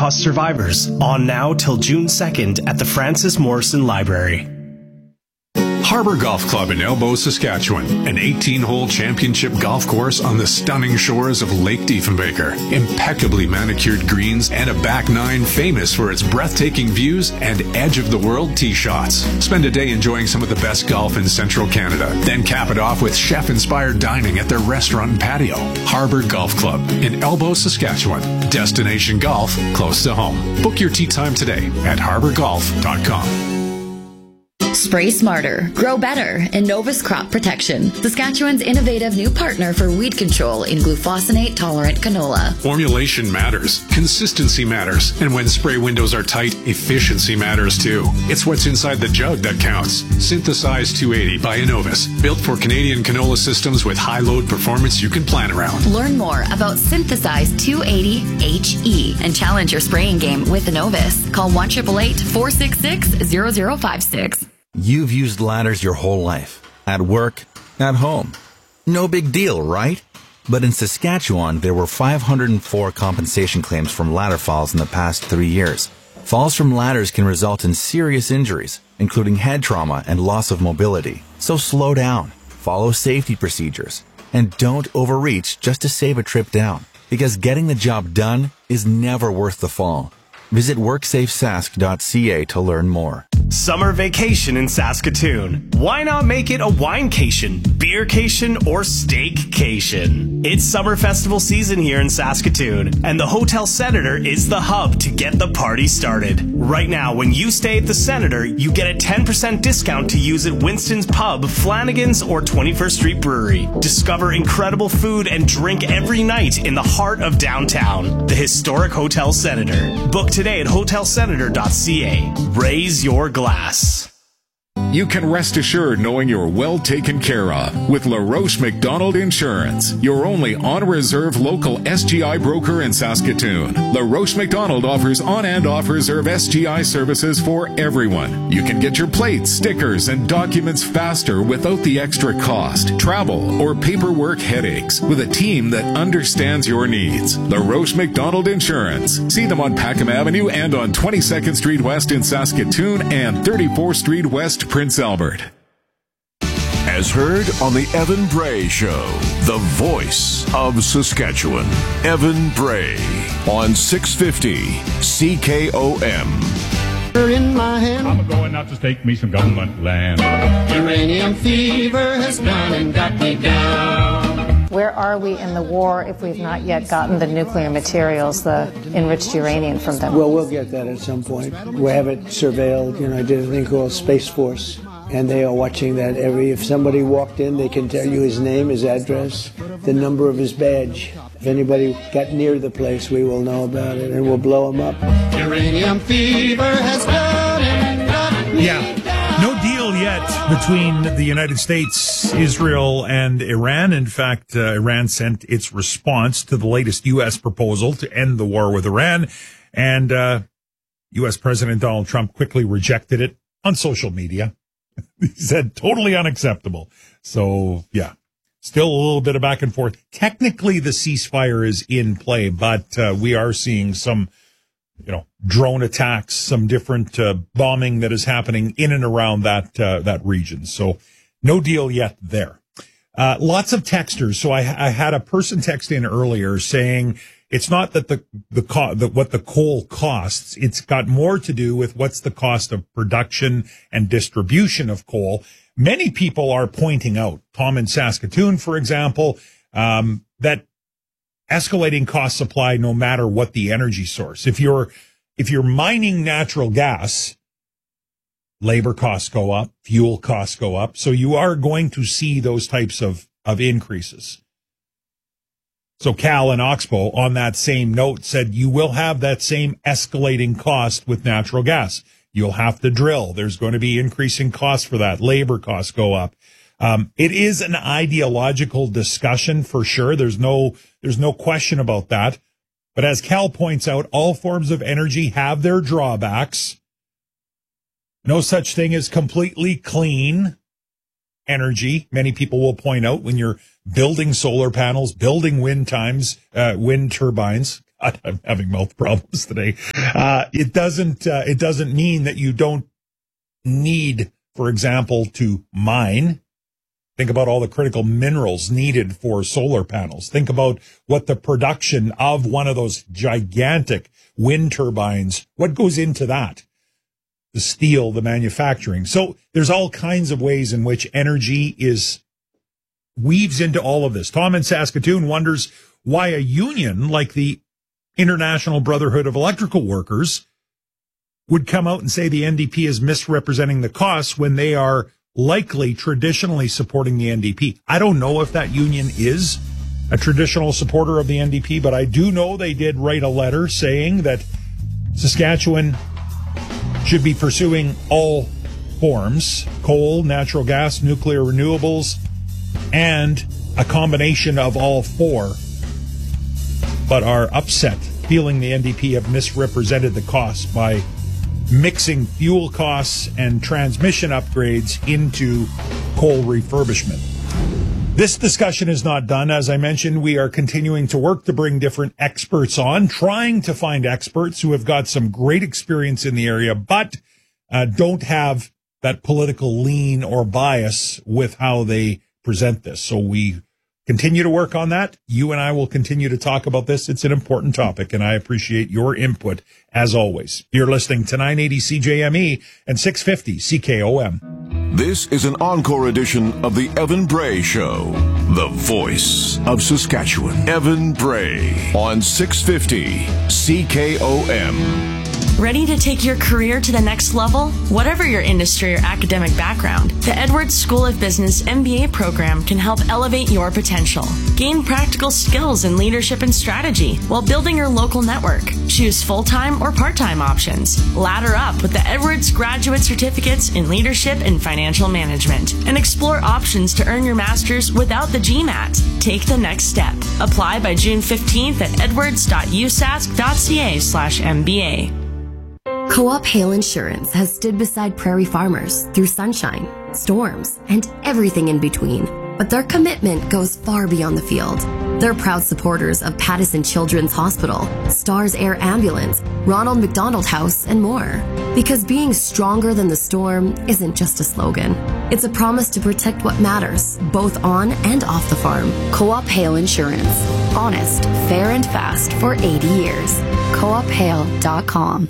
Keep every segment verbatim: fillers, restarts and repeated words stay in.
Holocaust survivors, on now till June second at the Francis Morrison Library. Harbor Golf Club in Elbow, Saskatchewan, an eighteen-hole championship golf course on the stunning shores of Lake Diefenbaker. Impeccably manicured greens and a back nine famous for its breathtaking views and edge-of-the-world tee shots. Spend a day enjoying some of the best golf in central Canada. Then cap it off with chef-inspired dining at their restaurant and patio. Harbor Golf Club in Elbow, Saskatchewan. Destination golf close to home. Book your tee time today at harbor golf dot com. Spray smarter, grow better, Innovus Crop Protection, Saskatchewan's innovative new partner for weed control in glufosinate-tolerant canola. Formulation matters, consistency matters, and when spray windows are tight, efficiency matters too. It's what's inside the jug that counts. Synthesize two eighty by Innovus, built for Canadian canola systems with high load performance you can plan around. Learn more about Synthesize two eighty H E and challenge your spraying game with Innovus. Call one eight eight eight, four six six, zero zero five six. You've used ladders your whole life. At work, at home. No big deal, right? But in Saskatchewan, there were five hundred four compensation claims from ladder falls in the past three years. Falls from ladders can result in serious injuries, including head trauma and loss of mobility. So slow down, follow safety procedures, and don't overreach just to save a trip down. Because getting the job done is never worth the fall. Visit work safe sask dot c a to learn more. Summer vacation in Saskatoon. Why not make it a winecation, beercation, or steakcation? It's summer festival season here in Saskatoon, and the Hotel Senator is the hub to get the party started. Right now, when you stay at the Senator, you get a ten percent discount to use at Winston's Pub, Flanagan's, or twenty-first Street Brewery. Discover incredible food and drink every night in the heart of downtown. The historic Hotel Senator. Book today at hotel senator dot c a. Raise your glass. You can rest assured knowing you're well taken care of with LaRoche McDonald Insurance, your only on-reserve local S G I broker in Saskatoon. LaRoche McDonald offers on and off-reserve S G I services for everyone. You can get your plates, stickers, and documents faster without the extra cost, travel, or paperwork headaches with a team that understands your needs. LaRoche McDonald Insurance. See them on Packham Avenue and on twenty-second Street West in Saskatoon and thirty-fourth Street West, Prince Albert. As heard on the Evan Bray Show, the voice of Saskatchewan. Evan Bray on six fifty C K O M. In my hand, I'm going out to stake me some government land. Uranium fever has gone and got me down. Where are we in the war if we've not yet gotten the nuclear materials, the enriched uranium from them? Well, we'll get that at some point. We have it surveilled. You know, I did a thing called Space Force, and they are watching that every, if somebody walked in, they can tell you his name, his address, the number of his badge. If anybody got near the place, we will know about it, and we'll blow him up. Uranium fever has gone and got me Yeah. No deal yet between the United States, Israel, and Iran. In fact, uh, Iran sent its response to the latest U S proposal to end the war with Iran. And uh, U S President Donald Trump quickly rejected it on social media. He said, totally unacceptable. So, yeah, still a little bit of back and forth. Technically, the ceasefire is in play, but uh, we are seeing some you know, drone attacks, some different uh, bombing that is happening in and around that uh, that region. So no deal yet there. Uh, lots of texters. So I, I had a person text in earlier saying it's not that the the, co- the what the coal costs. It's got more to do with what's the cost of production and distribution of coal. Many people are pointing out, Tom in Saskatoon, for example, um, that escalating costs apply no matter what the energy source. If you're, if you're mining natural gas, labor costs go up, fuel costs go up. So you are going to see those types of, of increases. So Cal and Oxbow on that same note said you will have that same escalating cost with natural gas. You'll have to drill. There's going to be increasing costs for that. Labor costs go up. Um, it is an ideological discussion for sure. There's no, there's no question about that. But as Cal points out, all forms of energy have their drawbacks. No such thing as completely clean energy. Many people will point out when you're building solar panels, building wind times, uh, wind turbines, God, I'm having mouth problems today. Uh, it doesn't, uh, it doesn't mean that you don't need, for example, to mine. Think about all the critical minerals needed for solar panels. Think about what the production of one of those gigantic wind turbines, what goes into that? The steel, the manufacturing. So there's all kinds of ways in which energy is weaves into all of this. Tom in Saskatoon wonders why a union like the International Brotherhood of Electrical Workers would come out and say the N D P is misrepresenting the costs when they are likely traditionally supporting the N D P. I don't know if that union is a traditional supporter of the N D P, but I do know they did write a letter saying that Saskatchewan should be pursuing all forms, coal, natural gas, nuclear, renewables, and a combination of all four, but are upset, feeling the N D P have misrepresented the costs by mixing fuel costs and transmission upgrades into coal refurbishment. This discussion is not done. As I mentioned, we are continuing to work to bring different experts on, trying to find experts who have got some great experience in the area, but uh, don't have that political lean or bias with how they present this. So we continue to work on that. You and I will continue to talk about this. It's an important topic, and I appreciate your input as always. You're listening to nine eighty C J M E and six fifty C K O M. This is an encore edition of the Evan Bray Show, the voice of Saskatchewan. Evan Bray on six fifty C K O M. Ready to take your career to the next level? Whatever your industry or academic background, the Edwards School of Business M B A program can help elevate your potential. Gain practical skills in leadership and strategy while building your local network. Choose full-time or part-time options. Ladder up with the Edwards Graduate Certificates in Leadership and Financial Management. And explore options to earn your master's without the GMAT. Take the next step. Apply by June fifteenth at edwards.usask.ca slash MBA. Co-op Hail Insurance has stood beside prairie farmers through sunshine, storms, and everything in between. But their commitment goes far beyond the field. They're proud supporters of Pattison Children's Hospital, Stars Air Ambulance, Ronald McDonald House, and more. Because being stronger than the storm isn't just a slogan. It's a promise to protect what matters, both on and off the farm. Co-op Hail Insurance. Honest, fair, and fast for eighty years. co op hail dot com.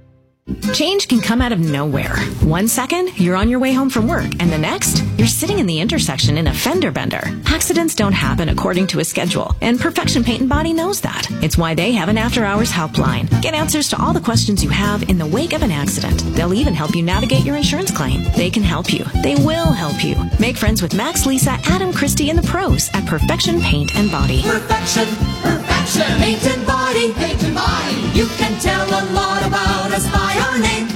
Change can come out of nowhere. One second, you're on your way home from work, and the next, you're sitting in the intersection in a fender bender. Accidents don't happen according to a schedule, and Perfection Paint and Body knows that. It's why they have an after-hours helpline. Get answers to all the questions you have in the wake of an accident. They'll even help you navigate your insurance claim. They can help you. They will help you. Make friends with Max, Lisa, Adam, Christy, and the pros at Perfection Paint and Body. Perfection, perfection, paint and body, paint and body. You can tell a lot about us by our name.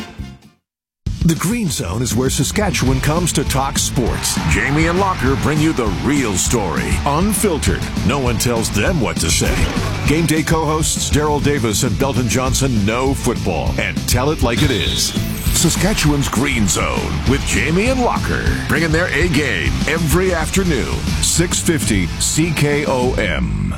The Green Zone is where Saskatchewan comes to talk sports. Jamie and Locker bring you the real story, unfiltered. No one tells them what to say. Game day co-hosts Daryl Davis and Belton Johnson know football and tell it like it is. Saskatchewan's Green Zone with Jamie and Locker, bringing their A game every afternoon, six fifty C K O M.